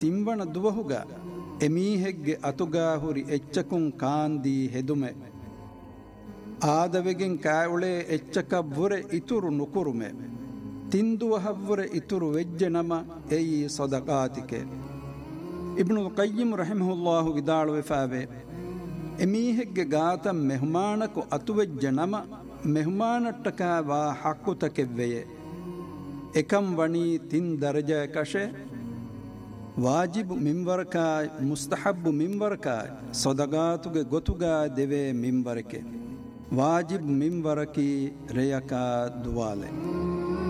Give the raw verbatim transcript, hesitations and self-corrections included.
ತಿಂವಣ ದುವಹುಗ ಎಮೀಹೆಗ್ಗೆ ಅತುಗಾ ಹುರಿ ಎಚ್ಚಕುಂ ಕಾಂದಿ ಹೆದುಮೆ ಆದವೆಗೆನ್ ಕಾಯುಳೆ ಎಚ್ಚಕ ಬುರೆ ಇತುರು ನುಕುರುಮೆ ತಿಂದುವ ಹವ್ವರೆ ಇತುರು ವೆಜ್ಜೆ ನಮ ಎಯಿ ಸದಕಾತಿಕೆ. ಇಬ್ನುಲ್ ಕಯ್ಯಿಮ್ ರಹಿಮಹುಲ್ಲಾಹು ವಿದಾಳುವೆ ಫಾವೆ ಎಮೀಹೆಗ್ಗೆ ಗಾತ ಮೆಹುಮಾನಕು ಅತುವೆಜ್ಜೆ ನಮ ಮೆಹುಮಾನಟ್ಟಕ ವಾ ಹಕ್ಕುತಕೆವ್ವೆಯೆ ಎಕಂ ವಣಿ ತಿನ್ ದರ್ಜ ಕಶೆ ವಾಜಿಬ್ ಮಿಂವರ್ಕಾಯ್ ಮುಸ್ತಹಬ್ಬು ಮಿಂವರ್ಕಾಯ್ ಸೊದಗಾತುಗೆ ಗೊತುಗಾ ದೆವೆ ಮಿಂವರಕೆ ವಾಜಿಬ್ ಮಿಂವರಕಿ ರೆಯಕ ದುವಾಲೆ.